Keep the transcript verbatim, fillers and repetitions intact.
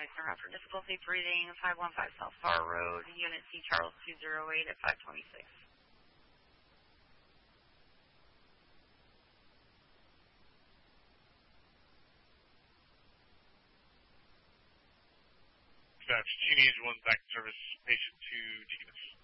twenty center for difficulty breathing, five one five South Far Road, Unit C Charles two zero eight at five twenty-six. Dispatch, Teenage one back to service, patient two, T S.